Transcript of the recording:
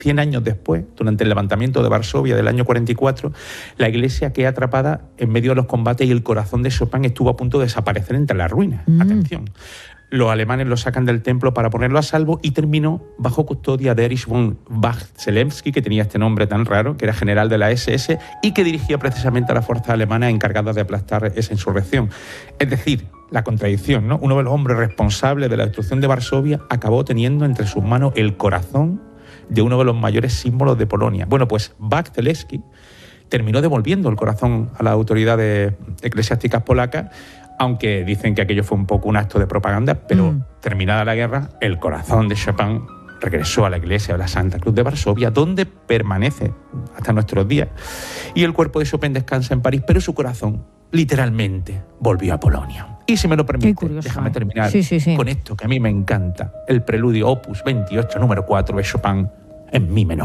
100 años después, durante el levantamiento de Varsovia del año 44, la iglesia queda atrapada en medio de los combates y el corazón de Chopin estuvo a punto de desaparecer entre las ruinas. Atención. Los alemanes lo sacan del templo para ponerlo a salvo y terminó bajo custodia de Erich von Wacht-Zelewski, que tenía este nombre tan raro, que era general de la SS y que dirigía precisamente a las fuerzas alemanas encargadas de aplastar esa insurrección. Es decir, la contradicción, ¿no? Uno de los hombres responsables de la destrucción de Varsovia acabó teniendo entre sus manos el corazón de uno de los mayores símbolos de Polonia. Bueno, pues Wacht-Zelewski terminó devolviendo el corazón a las autoridades eclesiásticas polacas, aunque dicen que aquello fue un poco un acto de propaganda, pero terminada la guerra, el corazón de Chopin regresó a la iglesia de la Santa Cruz de Varsovia, donde permanece hasta nuestros días. Y el cuerpo de Chopin descansa en París, pero su corazón literalmente volvió a Polonia. Y si me lo permite, déjame terminar con esto que a mí me encanta, el preludio opus 28, número 4 de Chopin en mi menor.